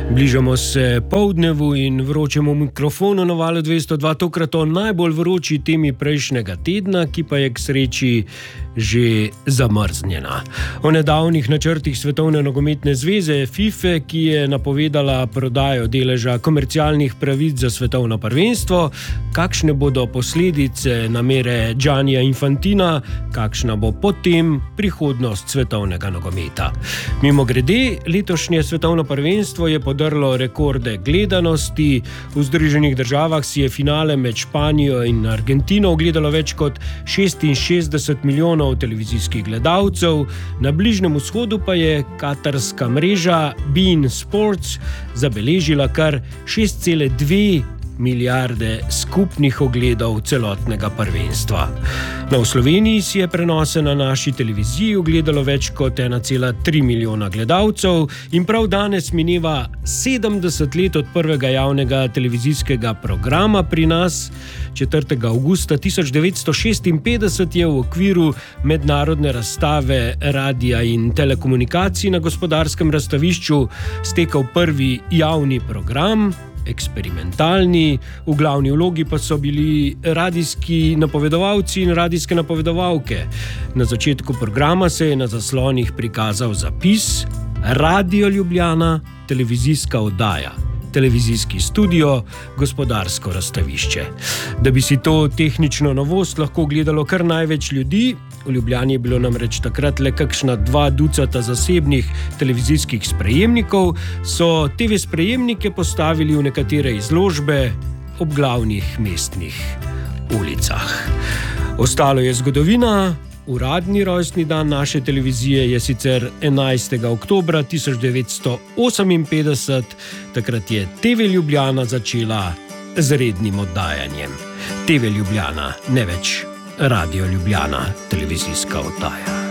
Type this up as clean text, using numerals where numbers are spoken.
Bližamo se poldnevu in vročemu mikrofonu na Valu 202, tokrat o najbolj vroči temi prejšnjega tedna, ki pa je k sreči že zamrznjena. O nedavnih načrtih Svetovne nogometne zveze FIFA, ki je napovedala prodajo deleža komercialnih pravic za svetovno prvenstvo, kakšne bodo posledice namere Giannija Infantina, kakšna bo potem prihodnost svetovnega nogometa. Mimogrede, letošnje svetovno prvenstvo je podrlo rekorde gledanosti. V Združenih državah si je finale med Španijo in Argentino ogledalo več kot 66 milijonov televizijskih gledalcev. Na Bližnjem vzhodu pa je katarska mreža beIN Sports zabeležila kar 6,2 milijarde skupnih ogledov celotnega prvenstva. V Sloveniji si je prenose na naši televiziji ogledalo več kot 1,3 milijona gledalcev in prav danes mineva 70 let od prvega javnega televizijskega programa pri nas. 4. avgusta 1956 je v okviru mednarodne razstave radia in telekomunikacij na Gospodarskem razstavišču stekel prvi javni program, eksperimentalni, v glavni vlogi pa so bili radijski napovedovalci in radijske napovedovalke. Na začetku programa se je na zaslonih prikazal zapis Radio Ljubljana, televizijska oddaja, televizijski studio, Gospodarsko razstavišče. Da bi si to tehnično novost lahko gledalo kar največ ljudi, v Ljubljani je bilo namreč takrat le kakšna 2 ducata zasebnih televizijskih sprejemnikov, so TV sprejemnike postavili v nekatere izložbe ob glavnih mestnih ulicah. Ostalo je zgodovina. Uradni rojstni dan naše televizije je sicer 11. oktobra 1958, takrat je TV Ljubljana začela z rednim oddajanjem. TV Ljubljana, ne več Radio Ljubljana, televizijska oddaja.